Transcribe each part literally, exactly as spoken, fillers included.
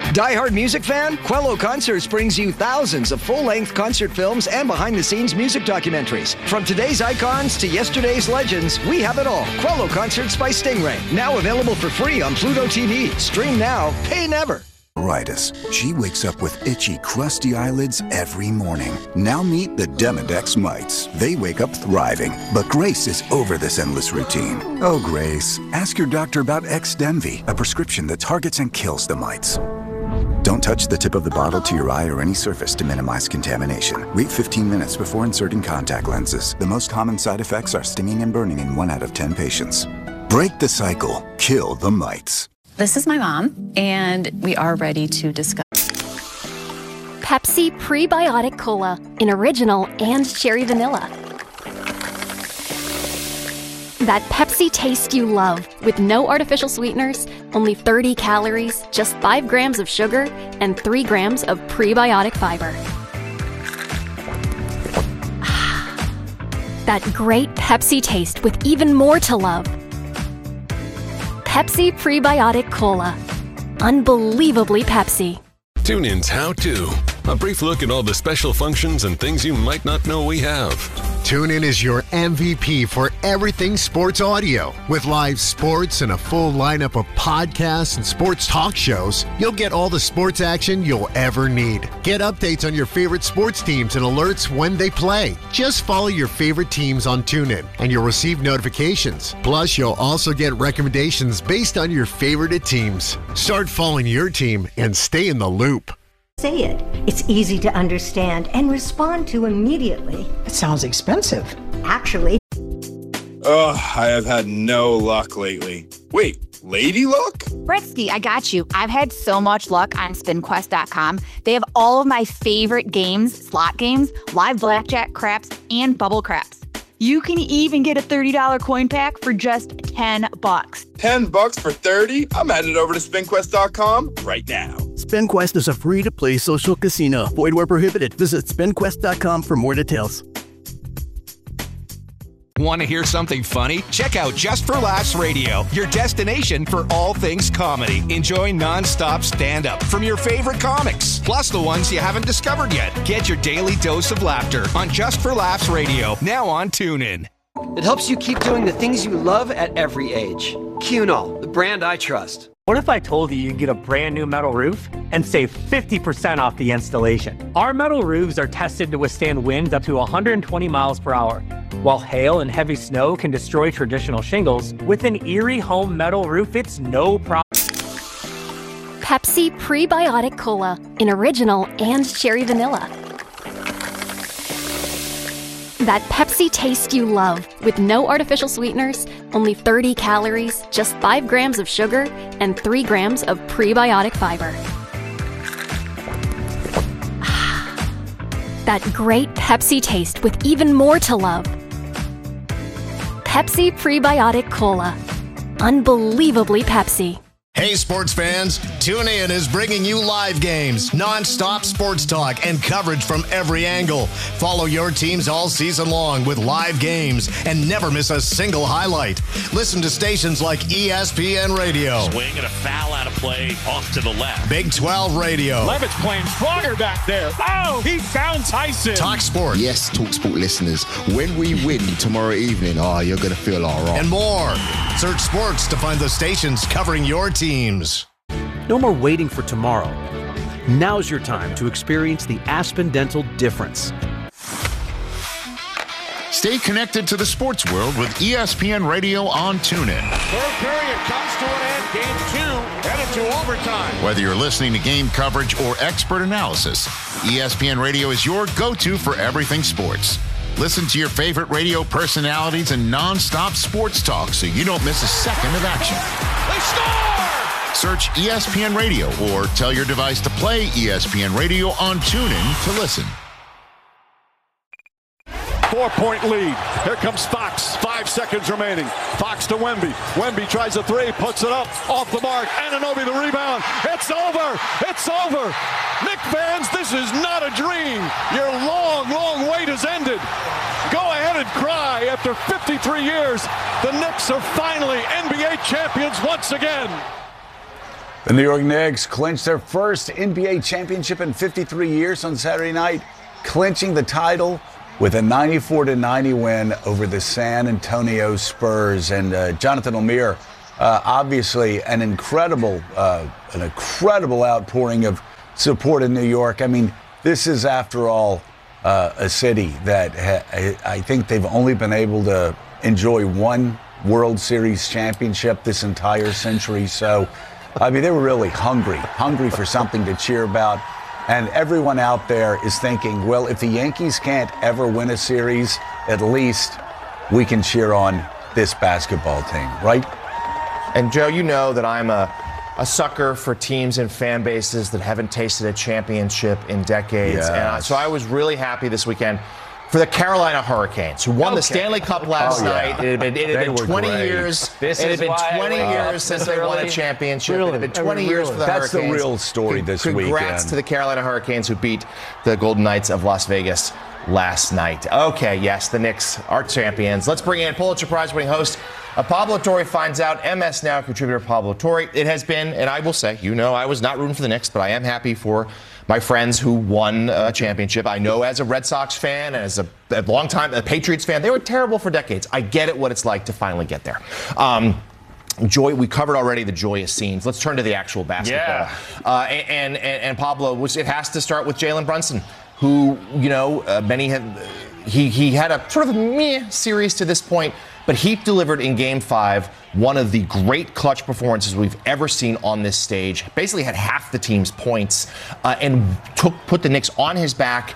Die-hard music fan? Quello Concerts brings you thousands of full-length concert films and behind-the-scenes music documentaries. From today's icons to yesterday's legends, we have it all. Quello Concerts by Stingray. Now available for free on Pluto T V. Stream now, pay never. She wakes up with itchy, crusty eyelids every morning. Now meet the Demodex mites. They wake up thriving. But Grace is over this endless routine. Oh, Grace, ask your doctor about Xdemvy, a prescription that targets and kills the mites. Don't touch the tip of the bottle to your eye or any surface to minimize contamination. Wait fifteen minutes before inserting contact lenses. The most common side effects are stinging and burning in one out of ten patients. Break the cycle. Kill the mites. This is my mom, and we are ready to discuss. Pepsi Prebiotic Cola in original and cherry vanilla. That Pepsi taste you love with no artificial sweeteners, only thirty calories, just five grams of sugar, and three grams of prebiotic fiber. That great Pepsi taste with even more to love. Pepsi Prebiotic Cola. Unbelievably Pepsi. TuneIn's How To. A brief look at all the special functions and things you might not know we have. TuneIn is your M V P for everything sports audio. With live sports and a full lineup of podcasts and sports talk shows, you'll get all the sports action you'll ever need. Get updates on your favorite sports teams and alerts when they play. Just follow your favorite teams on TuneIn and you'll receive notifications. Plus, you'll also get recommendations based on your favorite teams. Start following your team and stay in the loop. Say it. It's easy to understand and respond to immediately. It sounds expensive. Actually. Ugh, I have had no luck lately. Wait, lady luck? Bretsky, I got you. I've had so much luck on spin quest dot com. They have all of my favorite games, slot games, live blackjack, craps, and bubble craps. You can even get a thirty dollars coin pack for just ten bucks. ten bucks for thirty? I'm headed over to spin quest dot com right now. SpinQuest is a free-to-play social casino. Void where prohibited. Visit spin quest dot com for more details. Want to hear something funny? Check out Just for Laughs Radio, your destination for all things comedy. Enjoy non-stop stand-up from your favorite comics, plus the ones you haven't discovered yet. Get your daily dose of laughter on Just for Laughs Radio, now on TuneIn. It helps you keep doing the things you love at every age. Cunol, the brand I trust. What if I told you you could get a brand new metal roof and save fifty percent off the installation? Our metal roofs are tested to withstand winds up to one hundred twenty miles per hour. While hail and heavy snow can destroy traditional shingles, with an Erie Home metal roof, it's no problem. Pepsi Prebiotic Cola in original and cherry vanilla. That Pepsi taste you love with no artificial sweeteners, only thirty calories, just five grams of sugar, and three grams of prebiotic fiber. That great Pepsi taste with even more to love. Pepsi Prebiotic Cola. Unbelievably Pepsi. Hey sports fans, TuneIn is bringing you live games, non-stop sports talk, and coverage from every angle. Follow your teams all season long with live games and never miss a single highlight. Listen to stations like E S P N Radio. Swing and a foul out of play off to the left. Big twelve Radio. Levitt's playing stronger back there. Oh, he found Tyson. Talk Sport. Yes, Talk Sport listeners, when we win tomorrow evening, oh, you're going to feel all right. And more. Search sports to find the stations covering your teams. No more waiting for tomorrow. Now's your time to experience the Aspen Dental difference. Stay connected to the sports world with E S P N Radio on TuneIn. Third period comes to an end. Game two headed to overtime. Whether you're listening to game coverage or expert analysis, E S P N Radio is your go-to for everything sports. Listen to your favorite radio personalities and non-stop sports talk so you don't miss a second of action. They score! Search E S P N Radio or tell your device to play E S P N Radio on TuneIn to listen. Four-point lead. Here comes Fox. Five seconds remaining. Fox to Wemby. Wemby tries a three, puts it up, off the mark. Anunoby the rebound. It's over. It's over. Knicks fans, this is not a dream. Your long, long wait has ended. Go ahead and cry. After fifty-three years, the Knicks are finally N B A champions once again. The New York Knicks clinched their first N B A championship in fifty-three years on Saturday night, clinching the title with a ninety-four to ninety win over the San Antonio Spurs. And uh, Jonathan Lemire, uh, obviously an incredible, uh, an incredible outpouring of support in New York. I mean, this is, after all, uh, a city that ha- I think they've only been able to enjoy one World Series championship this entire century. So, I mean, they were really hungry, hungry for something to cheer about. And everyone out there is thinking, well, if the Yankees can't ever win a series, at least we can cheer on this basketball team, right? And, Joe, you know that I'm a, a sucker for teams and fan bases that haven't tasted a championship in decades. Yes. And uh, so I was really happy this weekend for the Carolina Hurricanes, who won okay. the Stanley Cup last oh, yeah. night. It had been, it had been twenty great. years. This it had been twenty years since they won a championship. Really? It had been twenty years for the That's Hurricanes. That's the real story this Congrats weekend. Congrats to the Carolina Hurricanes, who beat the Golden Knights of Las Vegas last night. Okay, yes, the Knicks are champions. Let's bring in Pulitzer Prize-winning host uh, Pablo Torre finds out. M S Now contributor Pablo Torre. It has been, and I will say, you know, I was not rooting for the Knicks, but I am happy for my friends who won a championship. I know as a Red Sox fan, as a, a long time a Patriots fan, they were terrible for decades. I get it, what it's like to finally get there. Um, Joy, we covered already the joyous scenes. Let's turn to the actual basketball. Yeah. Uh, and, and, and Pablo, which it has to start with Jalen Brunson, who, you know, uh, many have, he, he had a sort of a meh series to this point, but he delivered in game five one of the great clutch performances we've ever seen on this stage. Basically had half the team's points uh, and took put the Knicks on his back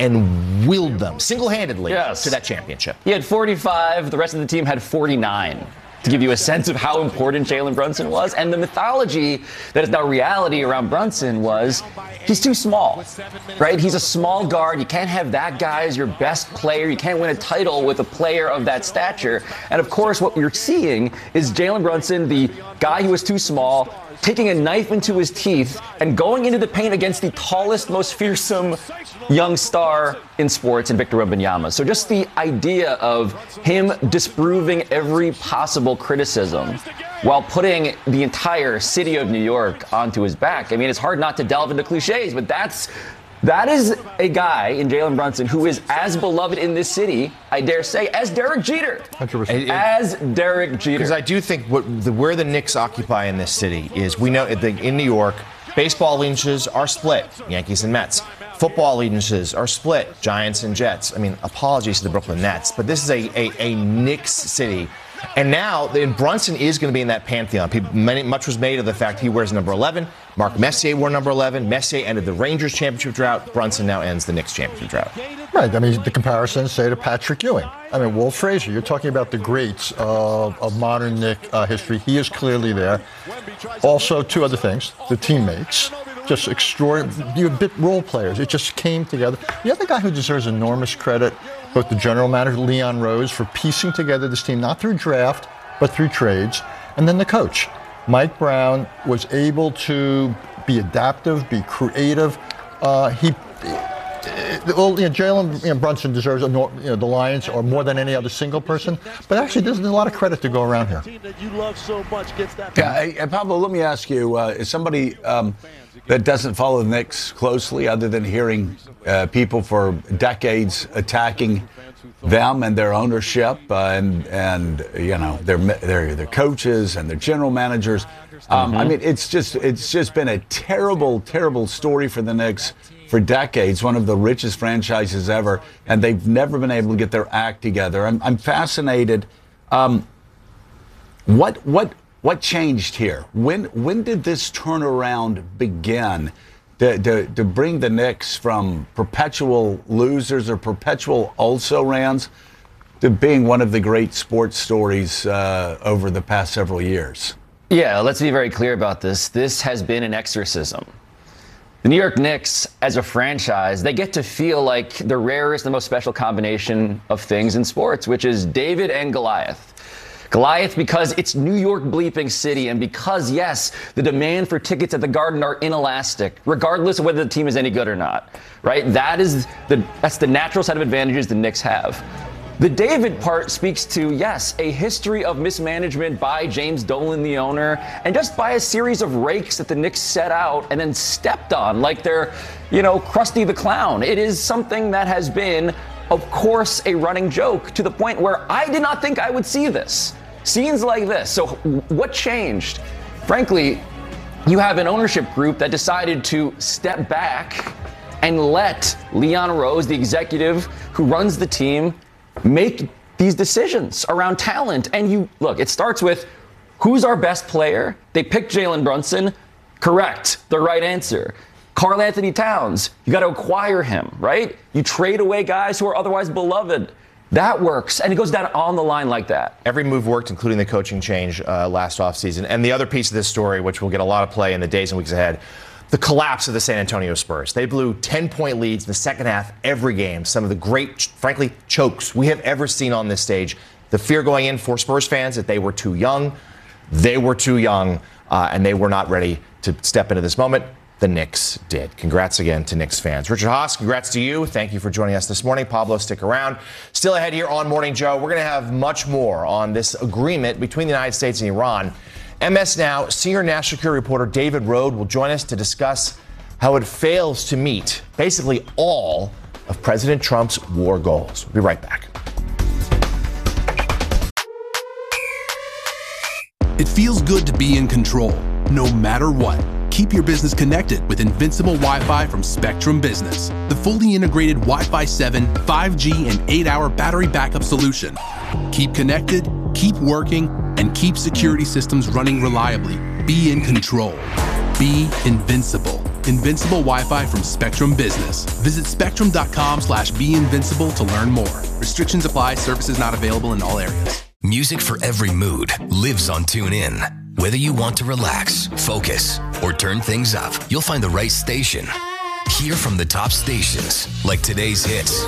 and willed them single-handedly yes. to that championship. He had forty-five. The rest of the team had forty-nine. To give you a sense of how important Jalen Brunson was. And the mythology that is now reality around Brunson was he's too small, right? He's a small guard. You can't have that guy as your best player. You can't win a title with a player of that stature. And, of course, what we're seeing is Jalen Brunson, the guy who was too small, taking a knife into his teeth and going into the paint against the tallest, most fearsome young star in sports in Victor Wembanyama. So just the idea of him disproving every possible criticism while putting the entire city of New York onto his back. I mean, it's hard not to delve into cliches, but that's that is a guy in Jalen Brunson who is as beloved in this city, I dare say, as Derek Jeter. one hundred percent. As Derek Jeter. Because I do think what the, where the Knicks occupy in this city is, we know in New York, baseball allegiances are split, Yankees and Mets. Football allegiances are split, Giants and Jets. I mean, apologies to the Brooklyn Nets, but this is a, a, a Knicks city. And now, and Brunson is going to be in that pantheon. People, many, much was made of the fact he wears number eleven. Mark Messier wore number eleven. Messier ended the Rangers championship drought. Brunson now ends the Knicks championship drought. Right. I mean, the comparisons, say, to Patrick Ewing. I mean, Walt Frazier. You're talking about the greats of, of modern Knick uh, history. He is clearly there. Also, two other things. The teammates. Just extraordinary. You bit role players. It just came together. The other guy who deserves enormous credit, both the general manager, Leon Rose, for piecing together this team, not through draft, but through trades, and then the coach. Mike Brown was able to be adaptive, be creative. Uh, he, well, you know, Jalen you know, Brunson deserves you know, the Lions or more than any other single person, but actually there's, there's a lot of credit to go around here. Yeah, hey, Pablo, let me ask you, uh, is somebody um, that doesn't follow the Knicks closely, other than hearing uh, people for decades attacking them and their ownership uh, and and you know their their their coaches and their general managers. Um, mm-hmm. I mean, it's just it's just been a terrible, terrible story for the Knicks for decades. One of the richest franchises ever, and they've never been able to get their act together. I'm, I'm fascinated. Um, what what what changed here? When when did this turnaround begin? To, to, to bring the Knicks from perpetual losers or perpetual also-rans to being one of the great sports stories uh, over the past several years? Yeah, let's be very clear about this. This has been an exorcism. The New York Knicks, as a franchise, they get to feel like the rarest and most special combination of things in sports, which is David and Goliath. Goliath because it's New York bleeping city, and because, yes, the demand for tickets at the Garden are inelastic, regardless of whether the team is any good or not, right? That is the that's the natural set of advantages the Knicks have. The David part speaks to, yes, a history of mismanagement by James Dolan, the owner, and just by a series of rakes that the Knicks set out and then stepped on like they're, you know, Krusty the Clown. It is something that has been, of course, a running joke to the point where I did not think I would see this. Scenes like this. So what changed? Frankly, you have an ownership group that decided to step back and let Leon Rose, the executive who runs the team, make these decisions around talent. And you look, it starts with who's our best player? They picked Jalen Brunson. Correct. The right answer. Karl Anthony Towns. You got to acquire him, right? You trade away guys who are otherwise beloved. That works. And it goes down on the line like that. Every move worked, including the coaching change uh, last offseason. And the other piece of this story, which will get a lot of play in the days and weeks ahead, the collapse of the San Antonio Spurs. They blew ten-point leads in the second half every game. Some of the great, frankly, chokes we have ever seen on this stage. The fear going in for Spurs fans that they were too young. They were too young, uh, and they were not ready to step into this moment. The Knicks did. Congrats again to Knicks fans. Richard Haas, congrats to you. Thank you for joining us this morning. Pablo, stick around. Still ahead here on Morning Joe, we're going to have much more on this agreement between the United States and Iran. M S Now senior national security reporter David Rode will join us to discuss how it fails to meet basically all of President Trump's war goals. We'll be right back. It feels good to be in control, no matter what. Keep your business connected with Invincible Wi-Fi from Spectrum Business, the fully integrated Wi-Fi seven, five G, and eight hour battery backup solution. Keep connected, keep working, and keep security systems running reliably. Be in control. Be invincible. Invincible Wi-Fi from Spectrum Business. Visit spectrum.com slash be invincible to learn more. Restrictions apply. Services not available in all areas. Music for every mood lives on TuneIn. Whether you want to relax, focus, or turn things up, you'll find the right station. Hear from the top stations, like today's hits,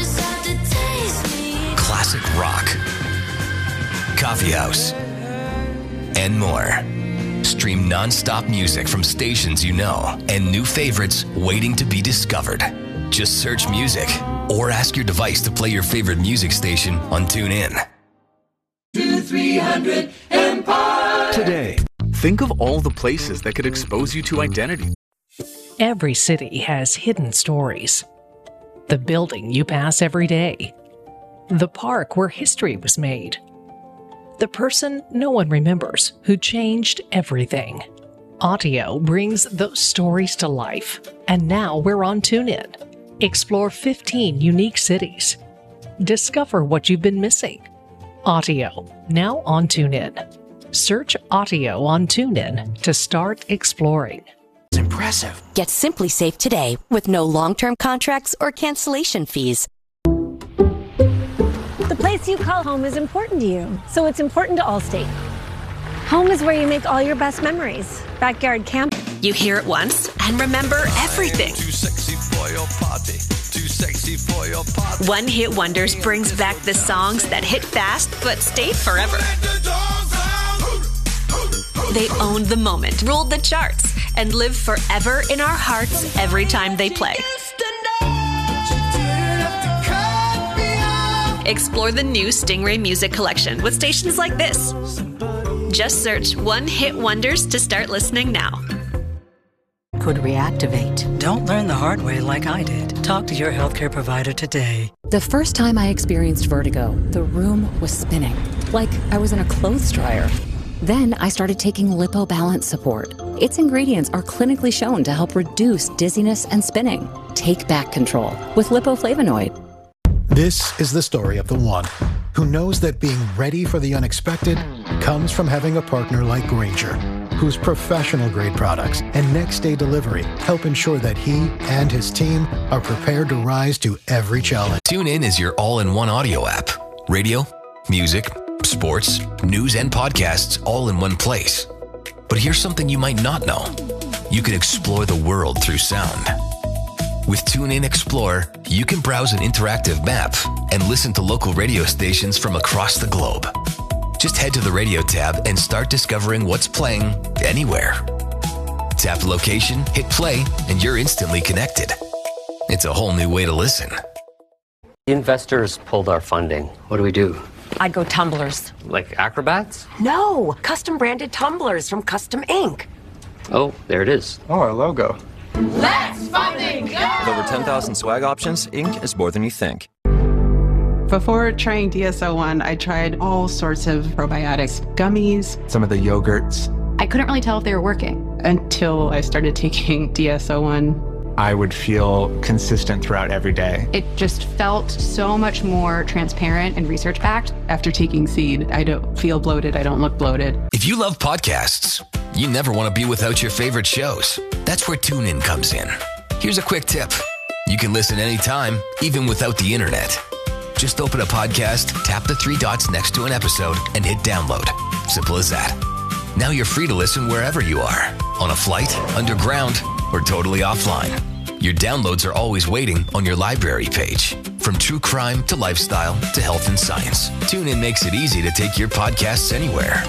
classic rock, coffee house, and more. Stream non-stop music from stations you know and new favorites waiting to be discovered. Just search music or ask your device to play your favorite music station on TuneIn. two three hundred Empire. Today, think of all the places that could expose you to identity. Every city has hidden stories. The building you pass every day. The park where history was made. The person no one remembers who changed everything. Audio brings those stories to life. And now we're on TuneIn. Explore fifteen unique cities. Discover what you've been missing. Audio, now on TuneIn. Search Audio on TuneIn to start exploring. It's impressive. Get Simply Safe today with no long-term contracts or cancellation fees. The place you call home is important to you, so it's important to Allstate. Home is where you make all your best memories. Backyard camp. You hear it once and remember everything. Too sexy for your party. Too sexy for your party. One Hit Wonders brings back the songs that hit fast but stayed forever. They owned the moment, ruled the charts, and live forever in our hearts every time they play. Explore the new Stingray Music Collection with stations like this. Just search One Hit Wonders to start listening now. Could reactivate. Don't learn the hard way like I did. Talk to your healthcare provider today. The first time I experienced vertigo, the room was spinning, like I was in a clothes dryer. Then I started taking LipoBalance support. Its ingredients are clinically shown to help reduce dizziness and spinning. Take back control with lipoflavonoid. This is the story of the one who knows that being ready for the unexpected comes from having a partner like Grainger, whose professional-grade products and next-day delivery help ensure that he and his team are prepared to rise to every challenge. TuneIn is your all-in-one audio app. Radio, music, sports, news, and podcasts all in one place. But here's something you might not know. You can explore the world through sound. With TuneIn Explorer, you can browse an interactive map and listen to local radio stations from across the globe. Just head to the radio tab and start discovering what's playing anywhere. Tap location, hit play, and you're instantly connected. It's a whole new way to listen. Investors pulled our funding. What do we do? I go tumblers. Like acrobats? No, custom branded tumblers from Custom Ink. Oh, there it is. Oh, our logo. Let's funding go! With over ten thousand swag options, Ink is more than you think. Before trying D S O one, I tried all sorts of probiotics, gummies, some of the yogurts. I couldn't really tell if they were working until I started taking D S O one. I would feel consistent throughout every day. It just felt so much more transparent and research-backed. After taking Seed, I don't feel bloated. I don't look bloated. If you love podcasts, you never want to be without your favorite shows. That's where TuneIn comes in. Here's a quick tip. You can listen anytime, even without the internet. Just open a podcast, tap the three dots next to an episode, and hit download. Simple as that. Now you're free to listen wherever you are. On a flight, underground, or totally offline. Your downloads are always waiting on your library page. From true crime to lifestyle to health and science, TuneIn makes it easy to take your podcasts anywhere.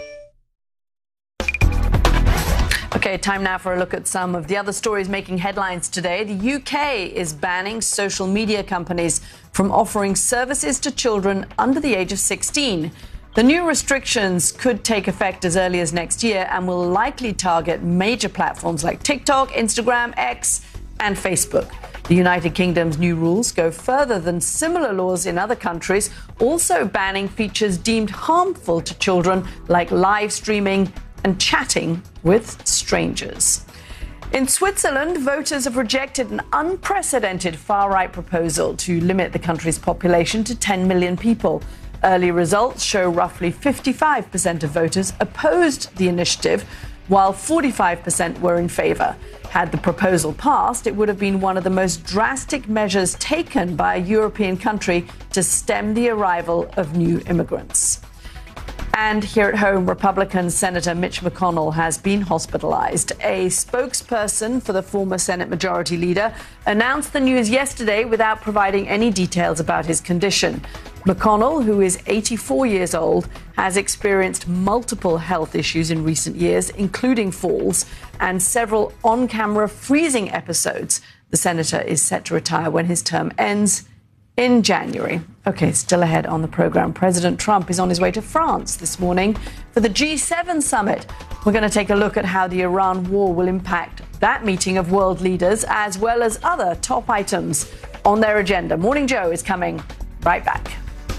Okay, time now for a look at some of the other stories making headlines today. The U K is banning social media companies from offering services to children under the age of sixteen. The new restrictions could take effect as early as next year and will likely target major platforms like TikTok, Instagram, X, and Facebook. The United Kingdom's new rules go further than similar laws in other countries, also banning features deemed harmful to children like live streaming and chatting with strangers. In Switzerland, voters have rejected an unprecedented far-right proposal to limit the country's population to ten million people. Early results show roughly fifty-five percent of voters opposed the initiative, while forty-five percent were in favor. Had the proposal passed, it would have been one of the most drastic measures taken by a European country to stem the arrival of new immigrants. And here at home, Republican Senator Mitch McConnell has been hospitalized. A spokesperson for the former Senate Majority Leader announced the news yesterday without providing any details about his condition. McConnell, who is eighty-four years old, has experienced multiple health issues in recent years, including falls and several on-camera freezing episodes. The senator is set to retire when his term ends in January. Okay, still ahead on the program, President Trump is on his way to France this morning for the G seven summit. We're going to take a look at how the Iran war will impact that meeting of world leaders, as well as other top items on their agenda. Morning Joe is coming right back.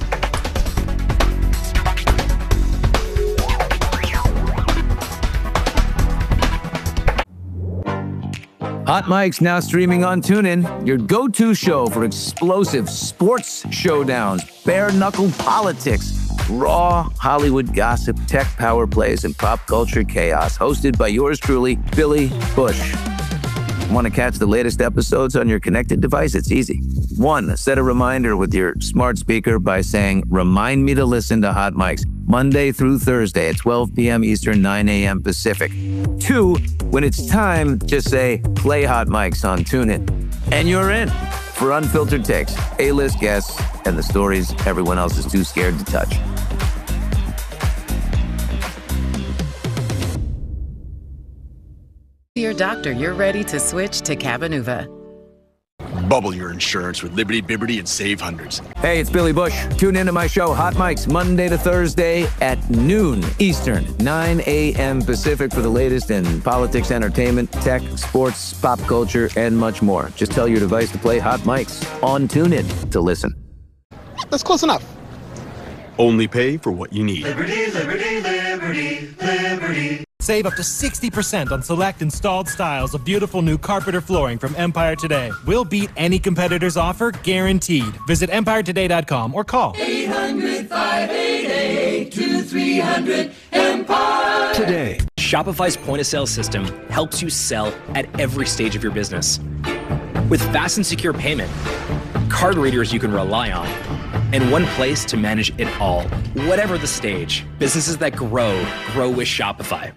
Hot Mic's now streaming on TuneIn, your go-to show for explosive sports showdowns, bare-knuckle politics, raw Hollywood gossip, tech power plays, and pop culture chaos. Hosted by yours truly, Billy Bush. Want to catch the latest episodes on your connected device? It's easy. One, set a reminder with your smart speaker by saying, "Remind me to listen to Hot Mics Monday through Thursday at twelve p.m. Eastern, nine a.m. Pacific." Two, when it's time, just say, "Play Hot Mics on TuneIn." And you're in for unfiltered takes, A-list guests, and the stories everyone else is too scared to touch. Your doctor, you're ready to switch to Cabenuva. Bubble your insurance with Liberty Biberty and save hundreds. Hey, it's Billy Bush. Tune into my show, Hot Mics, Monday to Thursday at noon Eastern, nine a.m. Pacific for the latest in politics, entertainment, tech, sports, pop culture, and much more. Just tell your device to play Hot Mics on TuneIn to listen. That's close enough. Only pay for what you need. Liberty, liberty, liberty, liberty. Save up to sixty percent on select installed styles of beautiful new carpet or flooring from Empire Today. We'll beat any competitor's offer, guaranteed. Visit empire today dot com or call eight hundred, five eight eight, two three hundred, EMPIRE. Today. Shopify's point-of-sale system helps you sell at every stage of your business. With fast and secure payment, card readers you can rely on, and one place to manage it all. Whatever the stage, businesses that grow, grow with Shopify.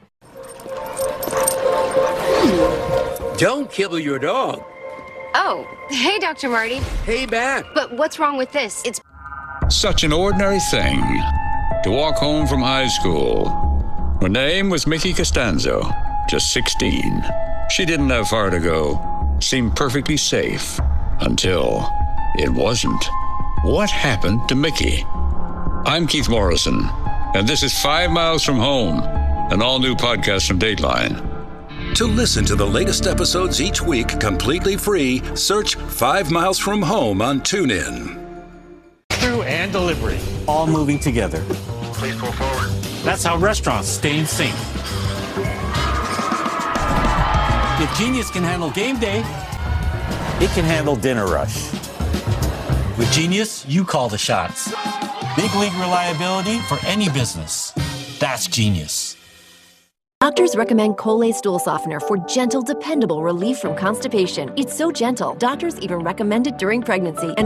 Don't kill your dog. Oh, hey, Doctor Marty. Hey, Bat. But what's wrong with this? It's such an ordinary thing to walk home from high school. Her name was Mickey Costanzo, just sixteen. She didn't have far to go, seemed perfectly safe, until it wasn't. What happened to Mickey? I'm Keith Morrison, and this is Five Miles from Home, an all-new podcast from Dateline. To listen to the latest episodes each week completely free, search Five Miles from Home on TuneIn. Through and delivery, all moving together. Please pull forward. That's how restaurants stay in sync. If Genius can handle game day, it can handle dinner rush. With Genius, you call the shots. Big league reliability for any business. That's Genius. Doctors recommend Colay Stool Softener for gentle, dependable relief from constipation. It's so gentle, doctors even recommend it during pregnancy. And